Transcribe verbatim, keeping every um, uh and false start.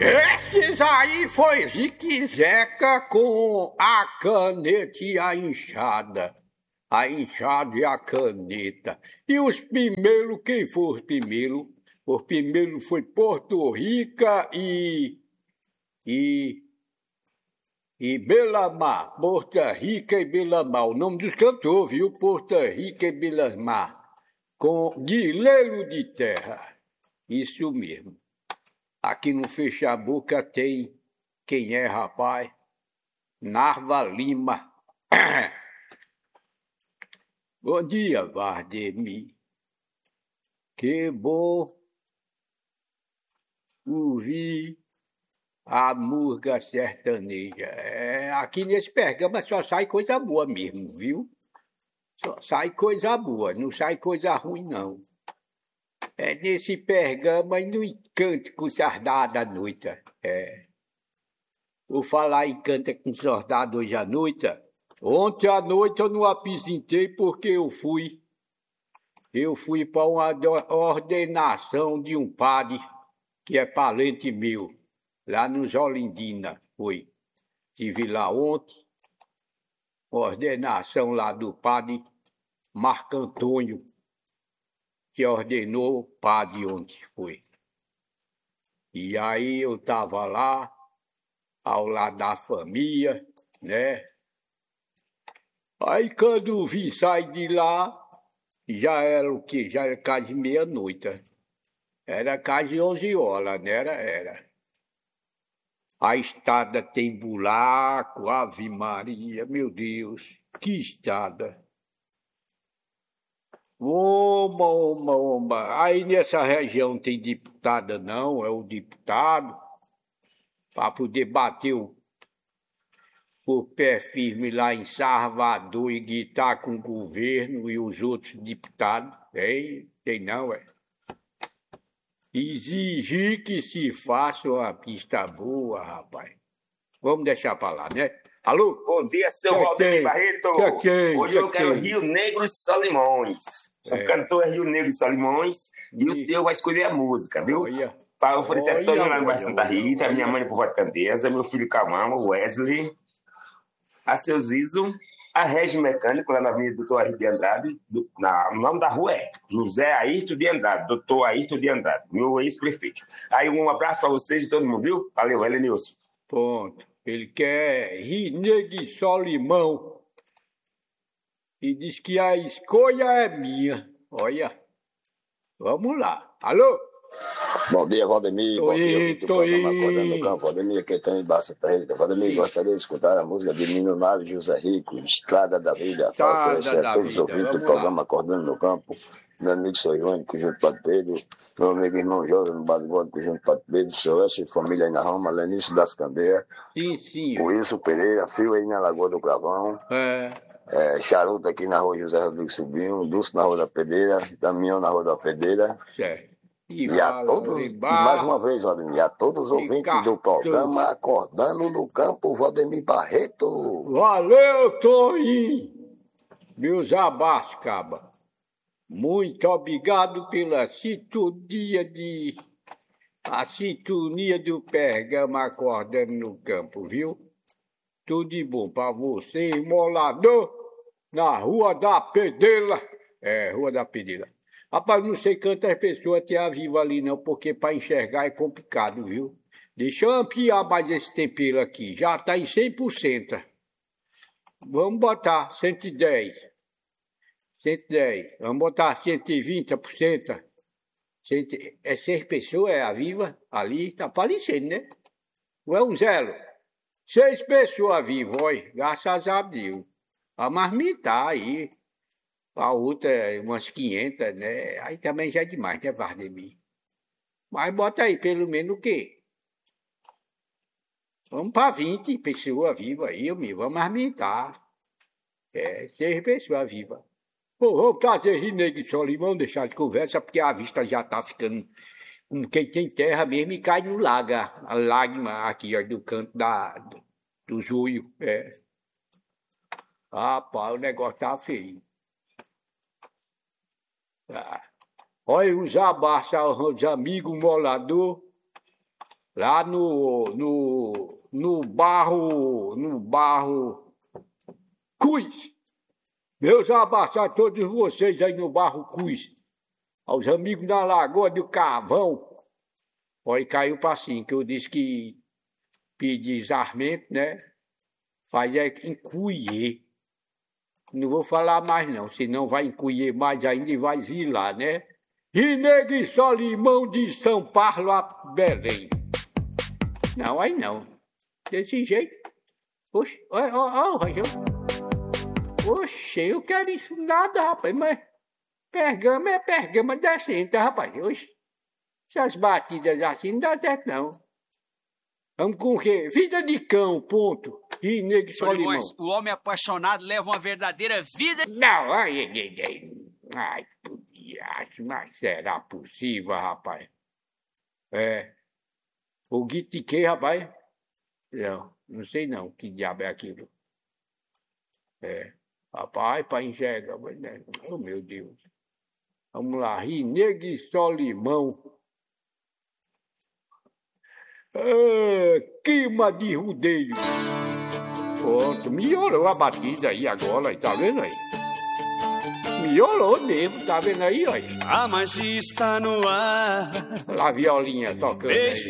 Esses aí foi Zique Zeca com a caneta e a enxada. A enxada e a caneta. E os primeiros, quem foi os primeiros? Os primeiros foi Porto Rica e... e... e Belamar. Porto Rica e Belamar. O nome dos cantores, viu? Porto Rica e Belamar. Com Guilherme de Terra. Isso mesmo. Aqui no Fecha a Boca tem quem é, rapaz? Narva Lima. Bom dia, Vardemir. Que bom ouvir a música sertaneja. É, aqui nesse Pergama só sai coisa boa mesmo, viu? Só sai coisa boa, não sai coisa ruim, não. É nesse Pergama e no Cante com Sardado à noite. É. Vou falar em Canta com Sardado hoje à noite. Ontem à noite eu não apisentei porque eu fui. Eu fui para uma ordenação de um padre que é parente meu, lá nos Olindina. Fui. Estive lá ontem. Ordenação lá do padre Marco Antônio, que ordenou o padre ontem, foi. E aí eu estava lá, ao lado da família, né? Aí quando vi sair de lá, já era o quê? Já era quase meia-noite. Era quase onze horas, né? Era, era. A estrada tem buraco, Ave Maria, meu Deus, que estrada. Oma, oma, oma. Aí nessa região tem deputada não, é o deputado, para poder bater o, o pé firme lá em Salvador e gritar com o governo e os outros deputados. Tem, tem não, é. Exigir que se faça uma pista boa, rapaz. Vamos deixar para lá, né? Alô? Bom dia, seu Valdemir Barreto. Que quem? Hoje Que eu quero quem? Rio Negro e Solimões. É. O cantor é Rio Negro e Solimões e, e o senhor vai escolher a música, viu? Olha. Para oferecer a Toninho lá no olha, bairro Santa Rita, olha. minha mãe por Voto Candeza, meu filho Camão, o Wesley, a seu Zizo, a Regi Mecânico lá na Avenida Doutor Ayrton de Andrade, do, na, o nome da rua é José Ayrton de Andrade, Doutor Ayrton de Andrade, meu ex-prefeito. Aí um abraço para vocês e todo mundo, viu? Valeu, Helenilson. Ponto. Ele quer Rio Negro e Solimão. E diz que a escolha é minha. Olha. Vamos lá. Alô? Bom dia, Valdemir. Tô Bom aí, dia, tô programa aí. Acordando no Campo. Valdemir, que tem em Barça Terreira. Valdemir, Sim. gostaria de escutar a música de Milionário José Rico, Estrada da Vida, para Estrada oferecer da a todos os Vida. ouvintes do Vamos programa lá. Acordando no Campo. Meu amigo Soiônico, junto com o Padre Pedro. Meu amigo irmão Jovem, no Bado Gótico, junto com o Padre Pedro. Seu Elcio e família aí na Roma. Lenício das Candeias. Sim, sim. O Wilson Pereira, Fio aí na Lagoa do Cravão. É. É, Charuto aqui na rua José Rodrigues Sobrinho. Dulce na rua da Pedreira. Damião na rua da Pedreira. Certo. E, E a bala, todos, e e barra, mais uma vez, Valdemir, a todos os e ouvintes cartão. do programa Acordando no Campo, Valdemir Barreto. Valeu, Toninho. Meus abraços, caba. Muito obrigado pela sintonia de... A sintonia do Pergama Acordando no Campo, viu? Tudo de bom pra você, molador, na Rua da Pedreira. É, Rua da Pedreira. Rapaz, não sei quantas pessoas tem a viva ali não, porque para enxergar é complicado, viu? Deixa eu ampliar mais esse tempero aqui. Já tá em cem por cento. Vamos botar cento e dez. cento e dez. Vamos botar cento e vinte por cento. É seis pessoas, é a viva ali. Tá aparecendo, né? Não é um zero. Seis pessoas vivas, olha. Graças a Deus. A marmita aí. A outra, umas quinhentas, né? Aí também já é demais, né, Vardemir? Mas bota aí, pelo menos o quê? Vamos para vinte pessoas vivas aí, meu. Vamos armitar. É, seis pessoas vivas. Pô, vamos trazer Rio Negro e Solimão, deixar de conversa, porque a vista já tá ficando como quem tem terra mesmo e cai no lago. A lágrima aqui, ó, do canto da, do, do joio. É. Rapaz, o negócio tá feio. Ah. Olha, os abraços aos amigos molador lá no, no, no barro, no barro Cus. Meus abraços a todos vocês aí no barro Cus. Aos amigos da Lagoa do Carvão. Olha, caiu para cima, que eu disse que pedir zarmento, né? Faz é encuier. Não vou falar mais não, senão vai encuier mais ainda e vai zilar, né? Rinega e Solimão de São Paulo a Belém. Não, aí não. Desse jeito. Oxe, ó, ó, ó, Rangel. Oxe, eu quero isso nada, rapaz, mas pergama é pergama decente, rapaz. Oxe, essas batidas assim não dá certo, não. Vamos com o quê? Vida de cão, ponto. E nego Solimão. O homem apaixonado leva uma verdadeira vida... Não, ai, ai, ai, ai, podia, mas será possível, rapaz? É. O guitiquê, rapaz? Não, não sei não, que diabo é aquilo. É. Rapaz, para enxergar, né? Oh, meu Deus. Vamos lá, Rinega e Solimão. Ah, queima de rodeio. Pronto, melhorou a batida aí agora, tá vendo aí? Melhorou mesmo, tá vendo aí, ó? A magia está no ar. Olha a violinha tocando aí.